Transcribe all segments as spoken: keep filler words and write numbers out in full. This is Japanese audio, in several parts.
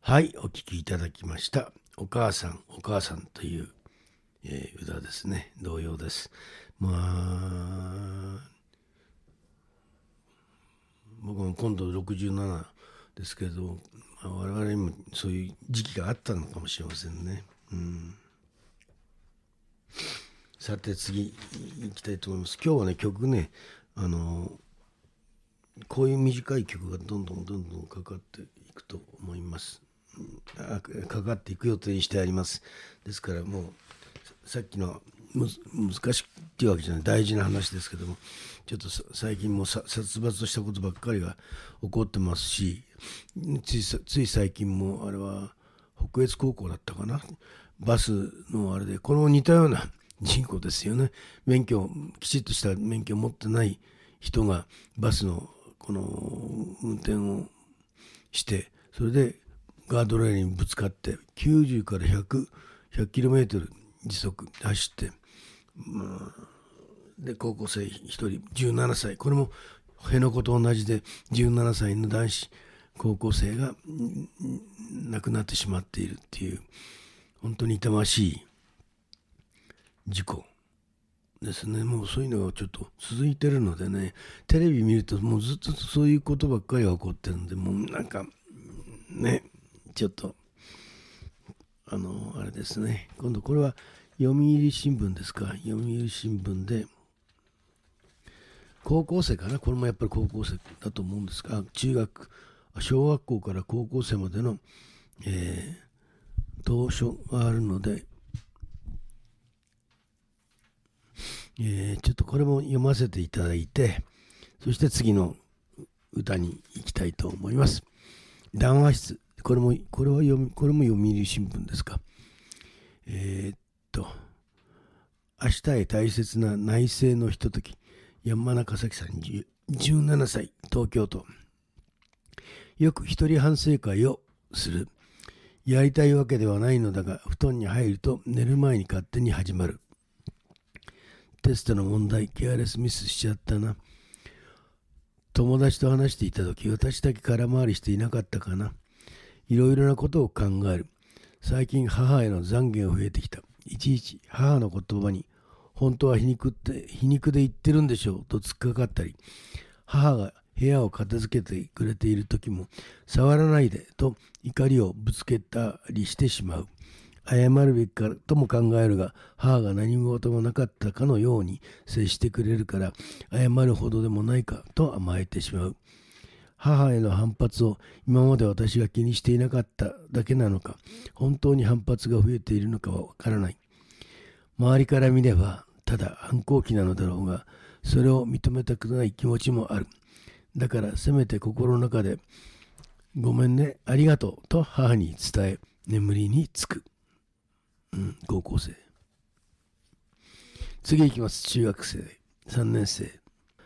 はい、お聴きいただきました。お母さん、お母さんという、えー歌ですね。童謡です。まあ、僕も今度ろくじゅうななですけど、まあ、我々にもそういう時期があったのかもしれませんね。うん、さて次行きたいと思います。今日はね、曲ね、あのこういう短い曲がどんどんどんどんかかっていくと思います。あかかっていく予定にしてあります。ですからもうさっきのむ難しいっていうわけじゃない大事な話ですけども、ちょっと最近もさ殺伐としたことばっかりが起こってますし、ついつい最近もあれは北越高校だったかな、バスのあれでこの似たような人口ですよね。免許きちっとした免許を持ってない人がバスのこの運転をして、それでガードレールにぶつかってきゅうじゅうからひゃく、ひゃくキロメートル時速走って、まあ、で高校生ひとりじゅうななさい、これも辺野古と同じでじゅうななさいの男子高校生が亡くなってしまっているっていう本当に痛ましい事故ですね。もうそういうのがちょっと続いてるのでね、テレビ見るともうずっとそういうことばっかりが起こってるんで、もうなんかね、ちょっとあのあれですね。今度これは読売新聞ですか。読売新聞で高校生かな、これもやっぱり高校生だと思うんですが、中学小学校から高校生までの、えー、図書があるので、えー、ちょっとこれも読ませていただいて、そして次の歌に行きたいと思います。談話室、これもこれは読みこれも読売新聞ですか。えー、っと明日へ大切な内政のひととき、山中咲さんじゅうななさい、東京都。よく一人反省会をする。やりたいわけではないのだが、布団に入ると寝る前に勝手に始まる。テストの問題、ケアレスミスしちゃったな。友達と話していたとき、私だけ空回りしていなかったかな。いろいろなことを考える。最近母への懺悔が増えてきた。いちいち母の言葉に、本当は皮肉って、皮肉で言ってるんでしょうと突っかかったり、母が部屋を片付けてくれている時も、触らないでと怒りをぶつけたりしてしまう。謝るべきかとも考えるが、母が何事もなかったかのように接してくれるから、謝るほどでもないかと甘えてしまう。母への反発を今まで私が気にしていなかっただけなのか、本当に反発が増えているのかはわからない。周りから見ればただ反抗期なのだろうが、それを認めたくない気持ちもある。だからせめて心の中で、ごめんね、ありがとうと母に伝え、眠りにつく。うん、高校生。次行きます。中学生、さんねん生。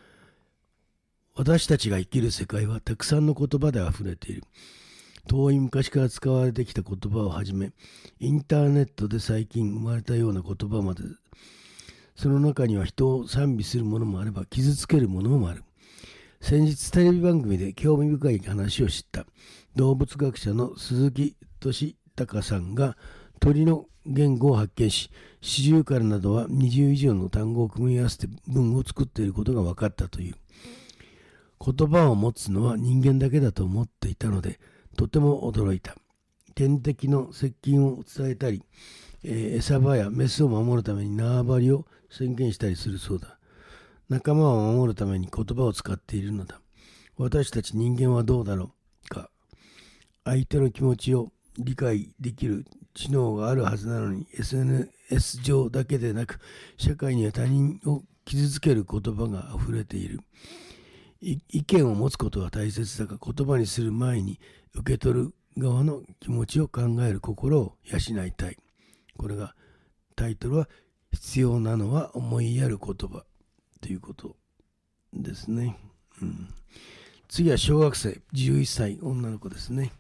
私たちが生きる世界はたくさんの言葉であふれている。遠い昔から使われてきた言葉をはじめ、インターネットで最近生まれたような言葉まで、その中には人を賛美するものもあれば傷つけるものもある。先日テレビ番組で興味深い話を知った。動物学者の鈴木俊孝さんが鳥の言語を発見し、シジュウカラなどはにじゅう以上の単語を組み合わせて文を作っていることが分かったという。言葉を持つのは人間だけだと思っていたので、とても驚いた。天敵の接近を伝えたり、えー、餌場やメスを守るために縄張りを宣言したりするそうだ。仲間を守るために言葉を使っているのだ。私たち人間はどうだろうか。相手の気持ちを理解できる知能があるはずなのに、 エスエヌエス 上だけでなく、社会には他人を傷つける言葉があふれている。意見を持つことは大切だが、言葉にする前に受け取る側の気持ちを考える心を養いたい。これがタイトルは、必要なのは思いやる言葉ということですね。うん、次は小学生、じゅういっさい、女の子ですね。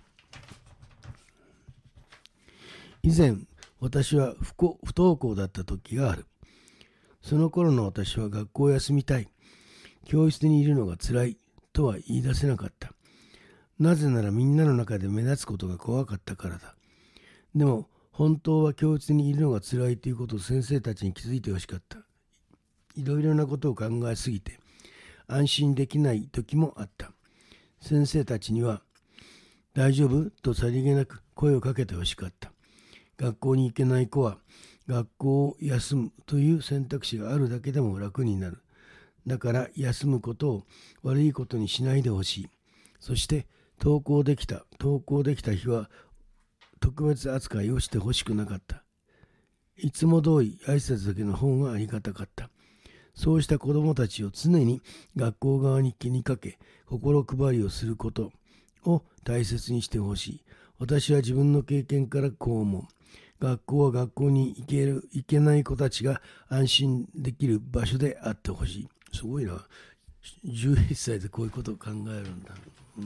以前、私は不不登校だった時がある。その頃の私は学校を休みたい。教室にいるのが辛いとは言い出せなかった。 なぜならみんなの中で目立つことが怖かったからだ。でも本当は教室にいるのが辛いということを先生たちに気づいてほしかった。いろいろなことを考えすぎて安心できない時もあった。先生たちには大丈夫とさりげなく声をかけてほしかった。学校に行けない子は学校を休むという選択肢があるだけでも楽になる。だから休むことを悪いことにしないでほしい。そして登校できた、登校できた日は特別扱いをしてほしくなかった。いつも通り挨拶だけの方がありがたかった。そうした子どもたちを常に学校側に気にかけ、心配りをすることを大切にしてほしい。私は自分の経験からこう思う。学校は学校に行ける、行けない子たちが安心できる場所であってほしい。すごいな。じゅういっさいでこういうことを考えるんだ。うん、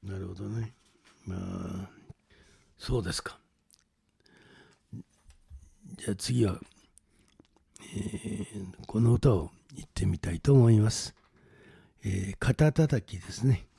なるほどね。まあ、そうですか。じゃあ次は、えー、この歌を言ってみたいと思います。えー、肩たたきですね。